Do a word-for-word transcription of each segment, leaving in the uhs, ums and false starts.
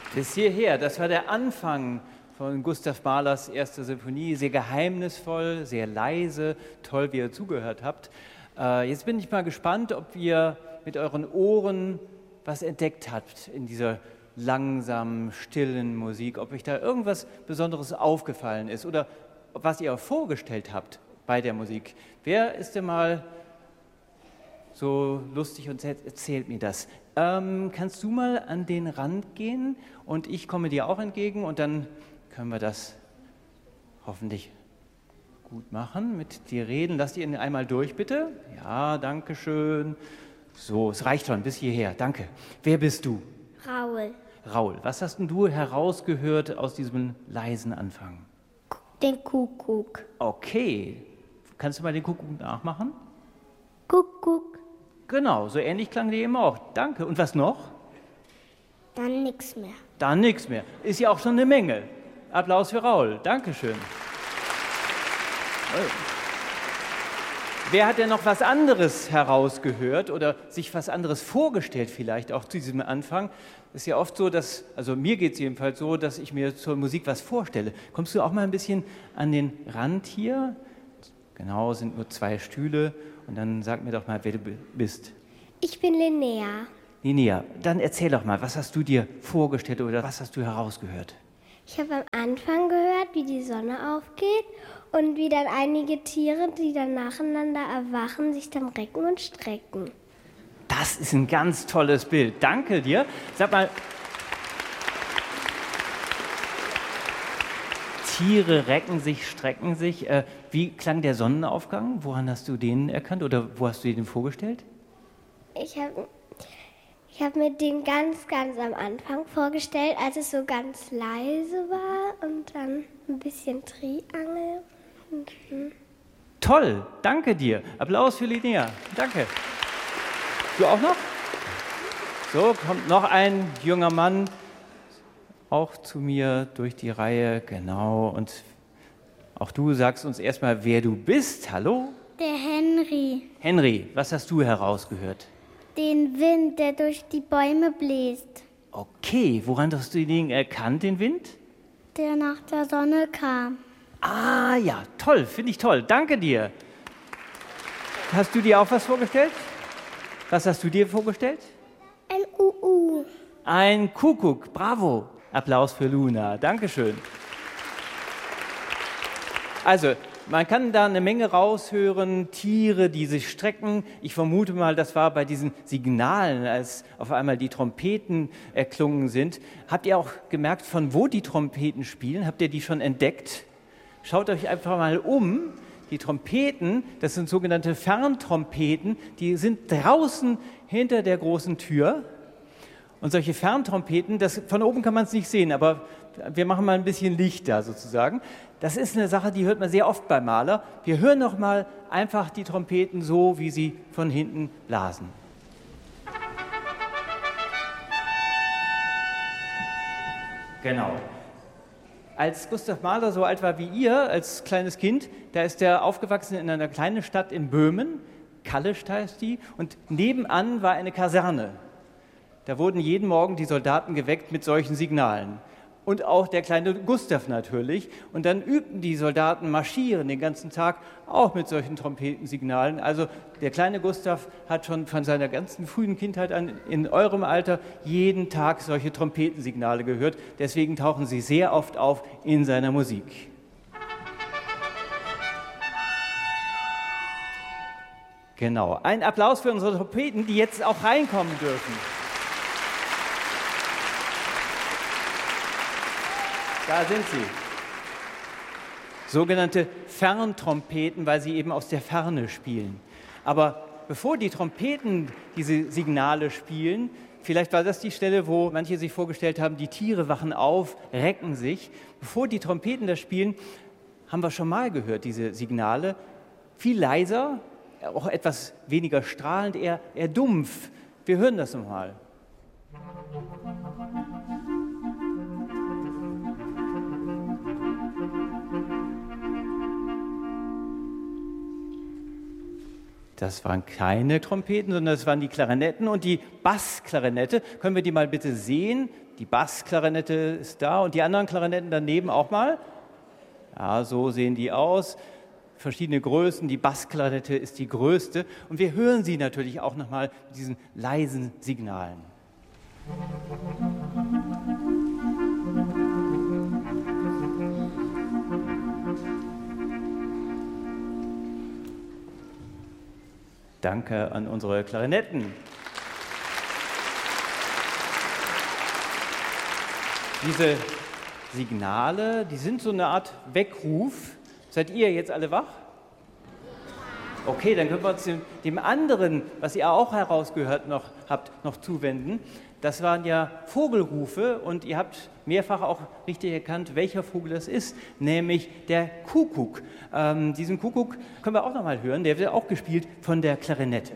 Bis hierher, das war der Anfang von Gustav Mahlers erster Sinfonie, sehr geheimnisvoll, sehr leise, toll, wie ihr zugehört habt. Äh, jetzt bin ich mal gespannt, ob ihr mit euren Ohren was entdeckt habt in dieser langsamen, stillen Musik, ob euch da irgendwas Besonderes aufgefallen ist oder was ihr auch vorgestellt habt bei der Musik. Wer ist denn mal so lustig und erzählt mir das? Ähm, kannst du mal an den Rand gehen und ich komme dir auch entgegen und dann können wir das hoffentlich gut machen, mit dir reden. Lass ihn einmal durch, bitte. Ja, danke schön. So, es reicht schon bis hierher. Danke. Wer bist du? Raul. Raul, was hast denn du herausgehört aus diesem leisen Anfang? Den Kuckuck. Okay. Kannst du mal den Kuckuck nachmachen? Kuckuck. Genau, so ähnlich klang der eben auch. Danke. Und was noch? Dann nichts mehr. Dann nichts mehr. Ist ja auch schon eine Menge. Applaus für Raul. Dankeschön. Wer hat denn noch was anderes herausgehört oder sich was anderes vorgestellt vielleicht auch zu diesem Anfang? Es ist ja oft so, dass, also mir geht es jedenfalls so, dass ich mir zur Musik was vorstelle. Kommst du auch mal ein bisschen an den Rand hier? Genau, sind nur zwei Stühle. Und dann sag mir doch mal, wer du bist. Ich bin Linnea. Linnea, dann erzähl doch mal, was hast du dir vorgestellt oder was hast du herausgehört? Ich habe am Anfang gehört, wie die Sonne aufgeht und wie dann einige Tiere, die dann nacheinander erwachen, sich dann recken und strecken. Das ist ein ganz tolles Bild. Danke dir. Sag mal, Tiere recken sich, strecken sich. Äh, wie klang der Sonnenaufgang? Woran hast du den erkannt oder wo hast du dir den vorgestellt? Ich habe ich hab mir den ganz, ganz am Anfang vorgestellt, als es so ganz leise war und dann ein bisschen Triangel. Mhm. Toll, danke dir. Applaus für Linnea. Danke. Du auch noch? So, kommt noch ein junger Mann auch zu mir durch die Reihe. Genau. Und auch du sagst uns erstmal, wer du bist. Hallo? Der Henry. Henry, was hast du herausgehört? Den Wind, der durch die Bäume bläst. Okay, woran hast du den erkannt, den Wind? Der nach der Sonne kam. Ah ja, toll, finde ich toll. Danke dir. Hast du dir auch was vorgestellt? Was hast du dir vorgestellt? Ein Uhu. Ein Kuckuck, bravo. Applaus für Luna, Dankeschön. Also, man kann da eine Menge raushören, Tiere, die sich strecken. Ich vermute mal, das war bei diesen Signalen, als auf einmal die Trompeten erklungen sind. Habt ihr auch gemerkt, von wo die Trompeten spielen? Habt ihr die schon entdeckt? Schaut euch einfach mal um. Die Trompeten, das sind sogenannte Ferntrompeten, die sind draußen hinter der großen Tür. Und solche Ferntrompeten, das, von oben kann man es nicht sehen, aber wir machen mal ein bisschen Licht da sozusagen. Das ist eine Sache, die hört man sehr oft beim Maler. Wir hören noch mal einfach die Trompeten so, wie sie von hinten blasen. Genau. Als Gustav Mahler so alt war wie ihr, als kleines Kind, da ist er aufgewachsen in einer kleinen Stadt in Böhmen, Kallest heißt die, und nebenan war eine Kaserne. Da wurden jeden Morgen die Soldaten geweckt mit solchen Signalen. Und auch der kleine Gustav natürlich. Und dann übten die Soldaten marschieren den ganzen Tag auch mit solchen Trompetensignalen. Also der kleine Gustav hat schon von seiner ganzen frühen Kindheit an in eurem Alter jeden Tag solche Trompetensignale gehört. Deswegen tauchen sie sehr oft auf in seiner Musik. Genau. Ein Applaus für unsere Trompeten, die jetzt auch reinkommen dürfen. Da sind sie. Sogenannte Ferntrompeten, weil sie eben aus der Ferne spielen. Aber bevor die Trompeten diese Signale spielen, vielleicht war das die Stelle, wo manche sich vorgestellt haben, die Tiere wachen auf, recken sich. Bevor die Trompeten das spielen, haben wir schon mal gehört, diese Signale. Viel leiser, auch etwas weniger strahlend, eher, eher dumpf. Wir hören das nochmal. Das waren keine Trompeten, sondern das waren die Klarinetten und die Bassklarinette. Können wir die mal bitte sehen? Die Bassklarinette ist da und die anderen Klarinetten daneben auch mal. Ja, so sehen die aus. Verschiedene Größen. Die Bassklarinette ist die größte. Und wir hören sie natürlich auch nochmal mit diesen leisen Signalen. Danke an unsere Klarinetten. Diese Signale, die sind so eine Art Weckruf. Seid ihr jetzt alle wach? Okay, dann können wir uns dem, dem anderen, was ihr auch herausgehört noch habt, noch zuwenden. Das waren ja Vogelrufe und ihr habt mehrfach auch richtig erkannt, welcher Vogel das ist, nämlich der Kuckuck. Ähm, diesen Kuckuck können wir auch noch mal hören, der wird auch gespielt von der Klarinette.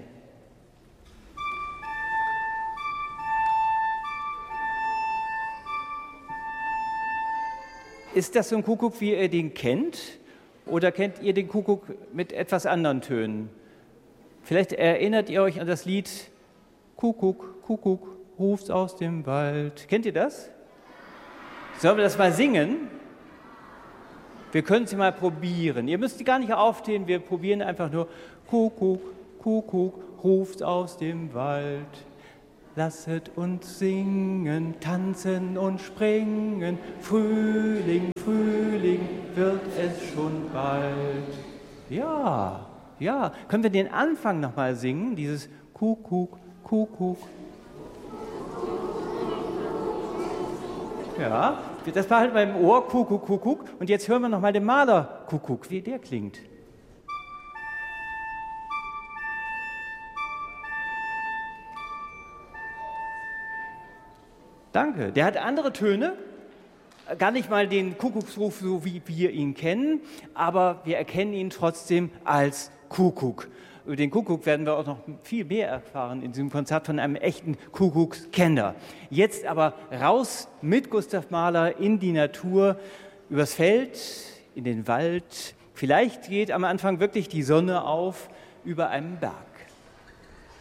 Ist das so ein Kuckuck, wie ihr den kennt? Oder kennt ihr den Kuckuck mit etwas anderen Tönen? Vielleicht erinnert ihr euch an das Lied Kuckuck, Kuckuck, ruft aus dem Wald. Kennt ihr das? Sollen wir das mal singen? Wir können es mal probieren. Ihr müsst gar nicht aufstehen, wir probieren einfach nur Kuckuck, Kuckuck, ruft aus dem Wald. Lasset uns singen, tanzen und springen, Frühling, Frühling wird es schon bald. Ja, ja, können wir den Anfang nochmal singen, dieses Kuckuck, Kuckuck. Ja, das war halt beim Ohr, Kuckuck, Kuckuck. Und jetzt hören wir nochmal den Maler Kuckuck, wie der klingt. Danke. Der hat andere Töne, gar nicht mal den Kuckucksruf, so wie wir ihn kennen, aber wir erkennen ihn trotzdem als Kuckuck. Über den Kuckuck werden wir auch noch viel mehr erfahren in diesem Konzert von einem echten Kuckuckskenner. Jetzt aber raus mit Gustav Mahler in die Natur, übers Feld, in den Wald. Vielleicht geht am Anfang wirklich die Sonne auf über einem Berg.